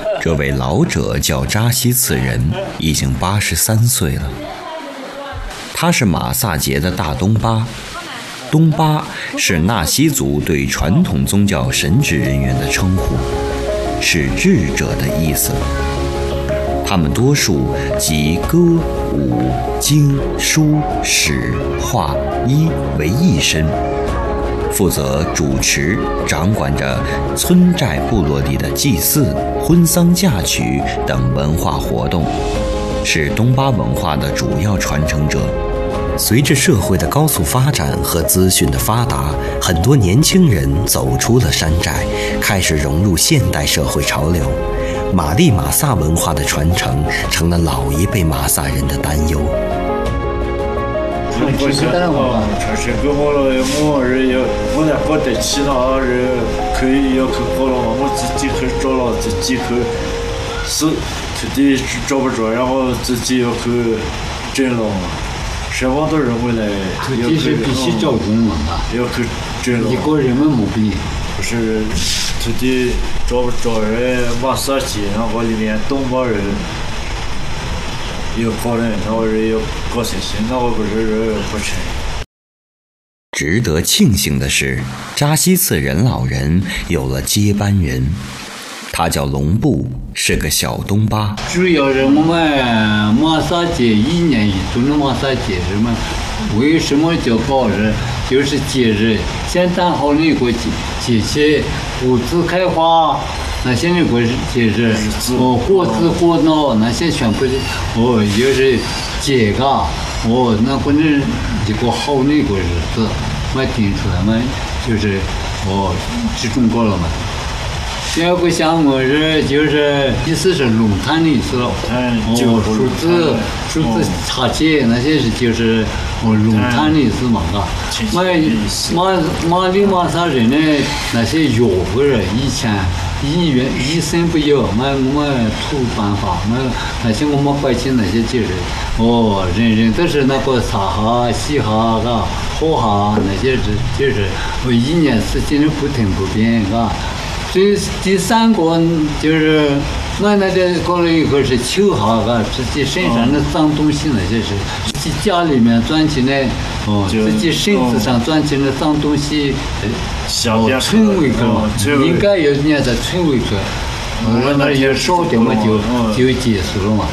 这位老者叫扎西次仁，已经83岁了。他是马萨杰的大东巴。东巴是纳西族对传统宗教神职人员的称呼，是智者的意思。他们多数集歌、舞、经、书、史、画、医为一身，负责主持、掌管着村寨部落里的祭祀、婚丧嫁娶等文化活动，是东巴文化的主要传承者。随着社会的高速发展和资讯的发达，很多年轻人走出了山寨，开始融入现代社会潮流。玛丽玛萨文化的传承成了老一辈玛萨人的担忧。 我在搞得其他人可以要去搞了嘛，我自己去找了，自己去是土地找不着，然后自己要去整了嘛。什么都认为来， 土地是必须找工嘛， 要去整了。 一个人们没必。 不是土地找不着人，马萨街，然后里面东巴人有搞人，然后人要搞些些，那我不是人不成。 值得庆幸的是，扎西次仁老人有了接班人，他叫龙布，是个小东巴。 主要是我们马萨节1年一度的马萨节日嘛，为什么叫搞日？就是节日，先谈好了一个节气，物资开花，那些那个节日，果子果脑那些全部的，就是节嘎，那可能一个好的一个日子，我定出来嘛，就是集中过了嘛。第二个项目就是意思是龙潭的意思了，数字插节那些是就是龙潭的意思嘛，马里玛萨人呢那些药物人以前医生不有，我们土办法，那些我们百姓那些就是，人人都是那个撒哈、洗哈、喝哈那些就是1年4季的不停不变，第3个就是我那天搞了一个是秋哈，自己身上的脏东西那些是自己家里面赚钱的，自己身子上赚钱的脏东西，存回去嘛，应该有人在存回去，那也少点嘛就结束了嘛。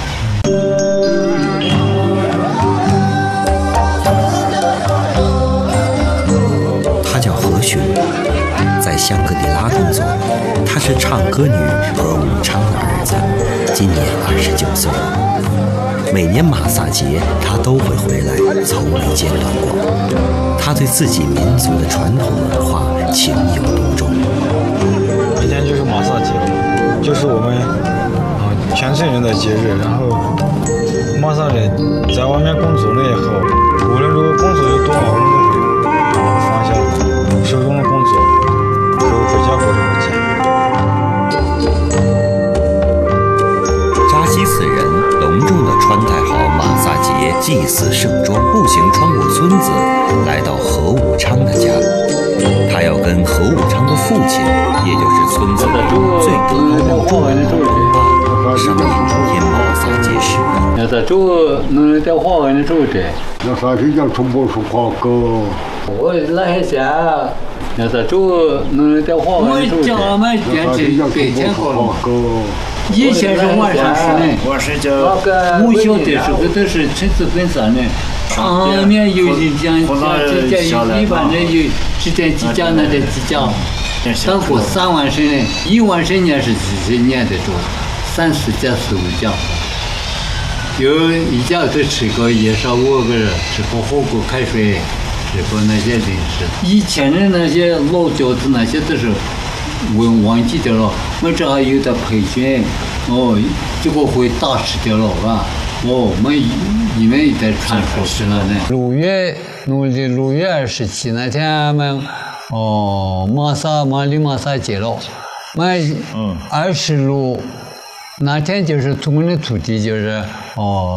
他叫何雪，在香格里拉工作。他是唱歌女何武昌的儿子，今年29岁。每年马萨节，他都会回来，从没间断过。他对自己民族的传统文化情有独钟。 今天就是马萨节，就是我们全村人的节日。然后马萨人在外面工作了以后，无论如果工作有多忙，我们都会放下手中的工作，回家过这个节。 扎西次仁隆重地穿戴好马萨节祭祀盛装，步行穿过村子，来到何武昌的家。他要跟何武昌的父亲，也就是村子里最德高望重的老东巴，商议明天马萨节事。 要在做弄点花纹的做的， 那啥是叫从不出花歌？ 我那些要在做弄点花纹的做的。我叫他们编辑白天搞了嘛。以前是晚上是的，我小的时候都是村子分散的，上面有人家一般的有只点几家那点几家，当过3万升的，1万升年是几年的多，30家15家，有一家都吃个1烧5个人，吃个火锅开水，吃个那些零食。以前的那些老饺子那些都是。我忘记掉了，我这还有的培训，这个会打湿掉了吧？你们也在传说是了呢。农历6月27那天，俺们马里玛萨节了，20路那天就是我们的土地就是